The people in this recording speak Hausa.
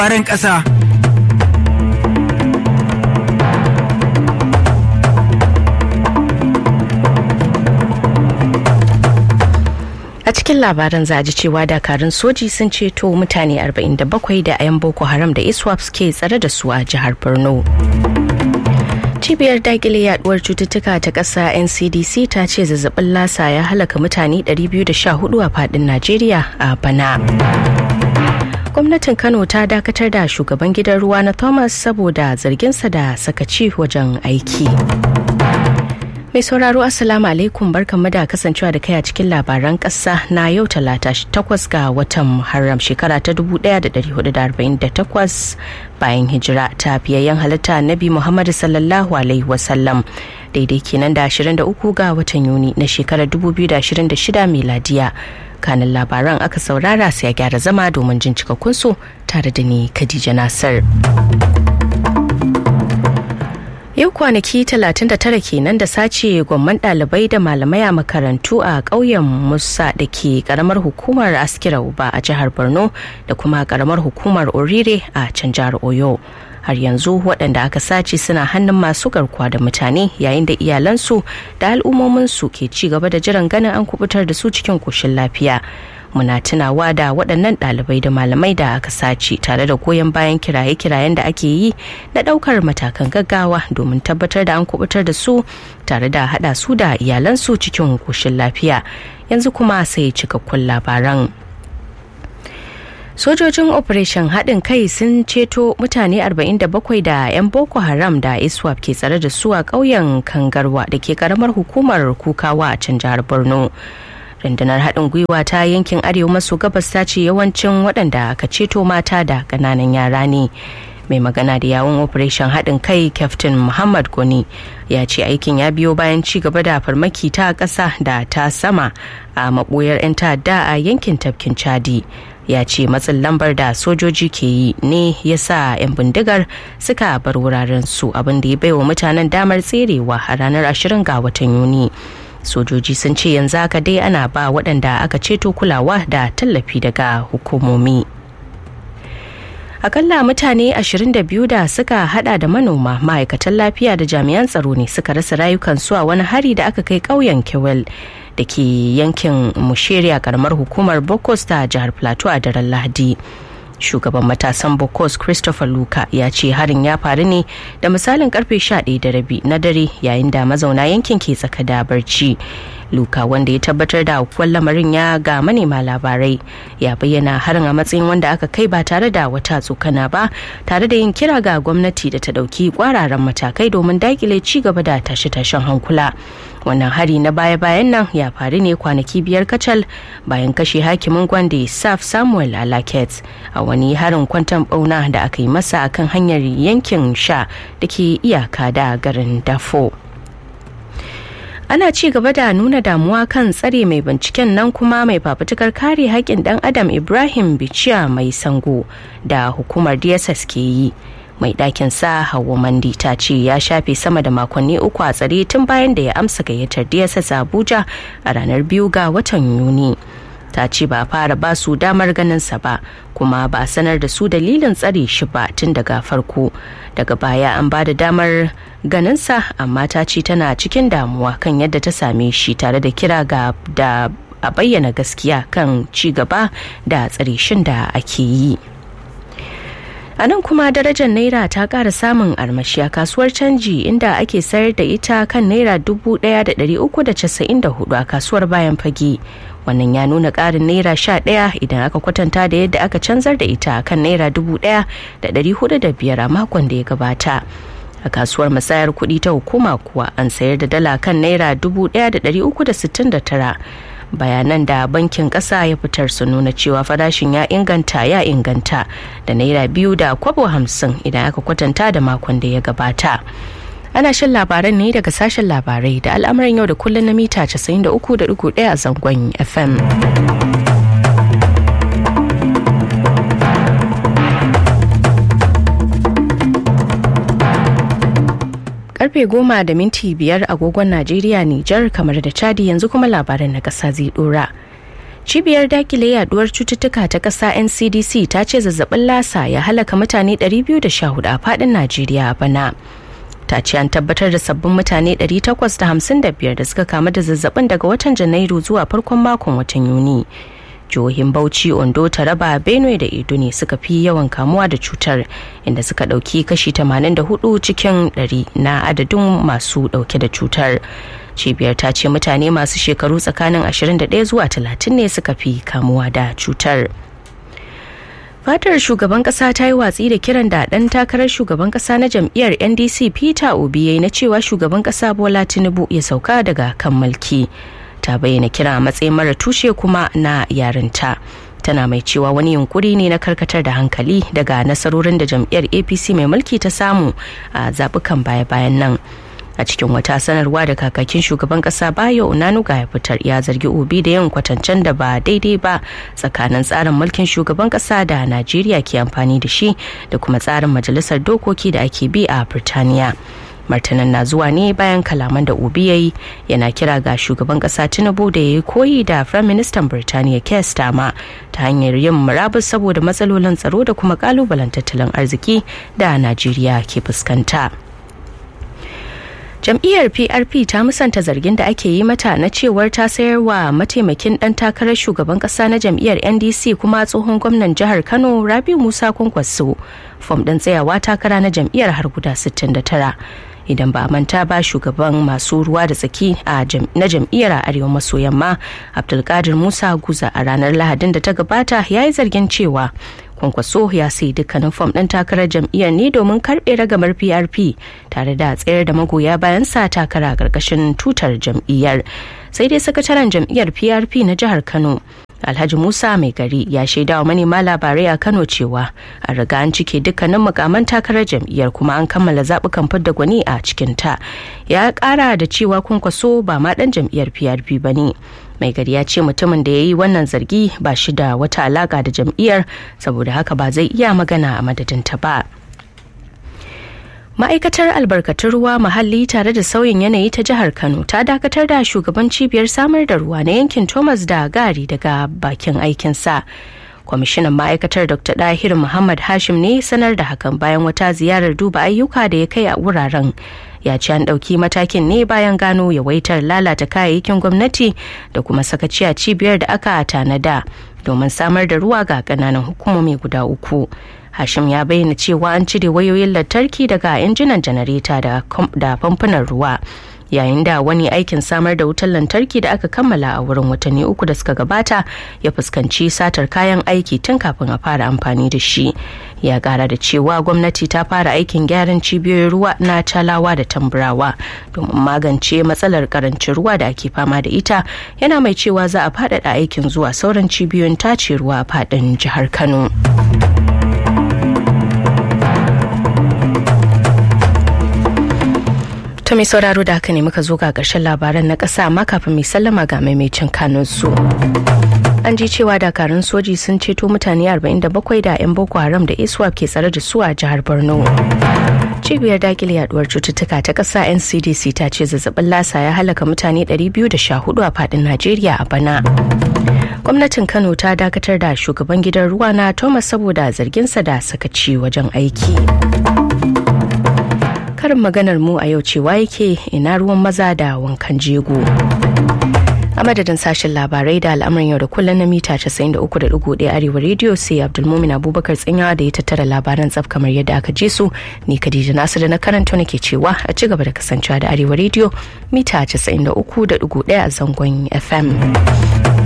Farin ƙasa. A cikin labaran za a ji cewa dakarun soji sun ceto mutane 47 da 'yan Boko Haram da ISWAP ke tsare da su a jihar Borno. Cibiyar dakile yaduwar cututtuka ta ƙasa NCDC ta ce zazzabin lasa ya halaka mutane 214 a fadin Najeriya a bana. Gwamnatin Kano ta dakatar da shugaban gidan ruwa na Thomas saboda zarginsa da sakaci wajen aiki. Mai sauraro Assalamu alaikum, barkanmu da kasancewa da kai a cikin labaran ƙasa na yau Talata 8 ga watan Muharram shekara ta 1448 bayan hijira ta fiyayyen halitta Nabi Muhammad sallallahu alaihi wasallam, daidai kenan da 23 ga watan Yuni na shekarar 2026 miladiya. Kanin labaran aka saurara, sai ya gyara zama domin jin cikakkun su tare da ni Khadija Nasir. Yau kwanaki 39 kenan da sace gwamman ɗalibai da malamai a makarantu a ƙauyen Musa da ke ƙaramar hukumar Askira Uba a jihar Borno da kuma ƙaramar hukumar Orire a can jihar Oyo. Har yanzu waɗanda aka sace suna hannun masu garkuwa da mutane, yayin da iyalansu da al'ummominsu ke ci gaba da jiran ganin an kubutar da su cikin ƙoshin lafiya. Muna tunawa da waɗannan ɗalibai da malamai da aka sace tare da goyon bayan kiraye-kirayen da ake yi na ɗaukar matakan gaggawa domin tabbatar da an kubutar da su tare da haɗa su da iyalansu cikin ƙoshin lafiya. Yanzu kuma sai cikakkun labaran. Sojojin Operation haɗin kai sun ceto mutane 47 da 'yan Boko Haram da ISWAP ke tsare da su a ƙauyen Kangarwa da ke ƙaramar hukumar Kukawa a can jihar Borno. Rundunar haɗin gwiwa ta yankin arewa maso gabas ta ce yawancin waɗanda aka ceto mata da ƙananan yara ne. Mai magana da yawun Operation haɗin kai Captain Muhammad Goni ya ce aikin ya biyo bayan ci gaba da farmaki ta ƙasa da ta sama a maɓoyar 'yan ta'adda a yankin tafkin Chadi. Ya ce matsin lambar da sojoji ke yi ne ya sa 'yan bindigar suka bar wuraren su, abin da ya baiwa mutanen damar tserewa a ranar 20 ga watan Yuni. Sojoji sun ce yanzu haka dai ana ba waɗanda aka ceto kulawa da tallafi daga hukumomi. Akalla mutane 22 da suka hada da manoma, ma'aikatan lafiya da jami'an tsaro ne suka rasa rayukansu a wani hari da aka kai ƙauyen Kewel da ke yankin Musheri a karamar hukumar Bokos ta jihar Plateau a daren Lahadi. Shugaban matasan Bokos Christopher Luka ya ce harin ya faru ne da misalin karfe 11:30 na dare, yayin da mazauna yankin ke tsaka da barci. Luka, wanda ya tabbatar da aukuwar lamarin ya ga manema labarai, ya bayyana harin a matsayin wanda aka kai ba tare da wata tsokana ba, tare da yin kira ga gwamnati da ta dauki kwararan matakai domin dakile ci gaba da tashe-tashen hankula. Wannan hari na baya-bayan nan ya faru ne kwanaki 5 kacal bayan kashe hakimin Gwande Saf Samuel Alaket a wani harin kwantan bauna da aka yi masa akan hanyar yankin Sha da ke iyaka da garin Dafo. Ana ci gaba da nuna damuwa kan tsare mai binciken nan kuma mai fafutukar kare haƙƙin ɗan adam Ibrahim Bichiya Mai Sango da hukumar DSS ke yi. Mai ɗakin sa Hauwa Mandi ta ce ya shafe sama da makonni 3 a tsare tun bayan da ya amsa gayyatar DSS Abuja a ranar 2 ga watan Yuni. Ta ce ba a fara ba su damar ganinsa ba, kuma ba a sanar da su dalilin tsare shi ba tun daga farko. Daga baya an ba da damar ganinsa, amma ta ce tana cikin damuwa kan yadda ta same shi, tare da kira ga da a bayyana gaskiya kan ci gaba da tsare shin da ake yi. A nan kuma darajar naira ta ƙara samun armashi a kasuwar canji, inda ake sayar da ita kan naira 1,394 a kasuwar bayan fage. Wannan ya nuna ƙarin naira 11 idan aka kwatanta da yadda aka canzar da ita kan naira 1,405 a makon da ya gabata. A kasuwar musayar kuɗi ta hukuma kuwa an sayar da dala kan naira 1,369. Bayanan da bankin ƙasa ya fitar su nuna cewa farashin ya inganta da naira 2.50 idan aka kwatanta da makon da ya gabata. Ana shan labaran ne daga sashen labarai da al'amuran yau da kullum na mita 93.1 a zangon FM. Karfe 10:05 agogon Najeriya, Nijar, kamar da Chadi. Yanzu kuma labaran na ƙasa zai dora. Cibiyar dakile yaduwar cututtuka ta ƙasa NCDC ta ce zazzabin lasa ya halaka mutane 214 a faɗin Najeriya a bana. Ta ce an tabbatar da sabbin mutane 855 da suka kamu da zazzabin daga watan Janairu zuwa farkon makon watan Yuni. Jihohin Bauchi, Ondo, Taraba, Benue da Edo ne suka fi yawan kamuwa da cutar, inda suka ɗauki kashi 84 cikin 100 na adadin masu ɗauke da cutar. Cibiyar ta ce mutane masu shekaru tsakanin 21 zuwa 30 ne suka fi kamuwa da cutar. Fatar shugaban kasa ta yi watsi da kiran da ɗan takarar shugaban kasa na jam'iyyar NDC Peter Obi ya yi na cewa shugaban kasa Bola Tinubu ya sauka daga kan mulki. Ta bayyana kira a matsayin mara tushe kuma na yarinta. Tana mai cewa wani yunkuri ne na karkatar da hankali daga nasarorin da jam'iyyar APC mai mulki ta samu a zaɓukan baya-bayan nan. A cikin wata sanarwa da kakakin shugaban kasa Bayo Onanuga ya fitar, ya zargi Obi da yin kwatancen da ba daidai ba tsakanin tsarin mulkin shugaban kasa da Najeriya ke amfani da shi da kuma tsarin majalisar dokoki da ake bi a Birtaniya. Martanin na zuwa ne bayan kalaman da Obi yayi, yana kira ga shugaban kasa Tinubu da ya yi koyi da Prime Minister Birtaniya Keir Starmer ta hanyar yin murabus saboda matsalolin tsaro da kuma kalubalen tattalin arziki da Najeriya ke fuskanta. Jam'iyyar PRP ta musanta zargin da ake yi mata na cewar ta sayar wa mataimakin dan takarar shugaban kasa na jam'iyyar NDC kuma tsohon gwamnan jihar Kano Rabiu Musa Kwankwaso fom din tsayawa takara na jam'iyyar har guda 69. Idan ba manta ba, shugaban masu ruwa da tsaki na jam'iyyar a arewa maso yamma Abdulkadir Musa Guza a ranar Lahadin da ta gabata ya yi zargin cewa Kwankwaso ya sai dukkanin fom ɗin takarar jam'iyyar ne domin karɓe ragamar PRP tare da tsayar da magoya bayan sa takara a ƙarƙashin tutar jam'iyyar. Sai dai sakataren jam'iyyar PRP na jihar Kano Alhaji Musa Mai Gari ya shaida wa manema labarai a Kano cewa an riga an cike dukkanin mukaman takarar jam'iyyar kuma an kammala zaɓukan fidda gwani a cikin ta. Ya ƙara da cewa Kwankwaso ba ma ɗan jam'iyyar PRP ba ne. Mai Gari ya ce mutumin da ya yi wannan zargi ba shi da wata alaka da jam'iyyar, saboda haka ba zai iya magana a madadinta ba. Ma'aikatar albarkatun ruwa, muhalli tare da sauyin yanayi ta jihar Kano ta dakatar da shugaban cibiyar samar da ruwa na yankin Thomas da Gari daga bakin aikinsa. Kwamishinan ma'aikatar Dr. Dahir Muhammad Hashim ne sanar da hakan bayan wata ziyarar duba ayyuka da ya kai a wuraren. Ya ce an ɗauki matakin ne bayan gano yawaitar lalata kayayyakin gwamnati da kuma sakaci a cibiyar da aka tanada domin samar da ruwa ga ƙananan hukumomi guda 3. Hashim ya bayyana cewa an cire wayoyin lantarki daga injinan janareta da famfunan ruwa, yayin da wani aikin samar da wutar lantarki da aka kammala a wurin watanni 3 da suka gabata ya fuskanci satar kayan aiki tun kafin a fara amfani da shi. Ya kara da cewa gwamnati ta fara aikin gyaran cibiyoyin ruwa na Talawa da Tamburawa domin magance matsalar karancin ruwa da ake fama da ita, yana mai cewa za a faɗaɗa aikin zuwa sauran cibiyoyin tace ruwa a faɗin jihar Kano. To mai sauraro, da haka ne muka zo ga ƙarshen labaran na ƙasa, amma kafin mai sallama ga maimacin kanun su. An ji cewa dakarun soji sun ceto mutane 47 da 'yan Boko Haram da ISWAP ke tsare da su a jihar Borno. Cibiyar dakile yaduwar cututtuka ta ƙasa NCDC ta ce zazzabin lasa ya halaka mutane 214 a faɗin Najeriya a bana. Gwamnatin Kano ta dakatar da shugaban gidan ruwa na Thomas saboda zarginsa da sakaci wajen aiki. Karin maganar mu a yau cewa yake ina ruwan maza da wankan jego. A madadin sashen labarai da al'amuran yau da kullum na mita 93.1 Arewa Radio, sai Abdulmumin Abubakar Tsinyawa da ya tattara labaran tsaf kamar yadda aka ji su. Ni Khadija Nasu da na karanta nake cewa a ci gaba da kasancewa da Arewa Radio mita 93.1 a zangon FM.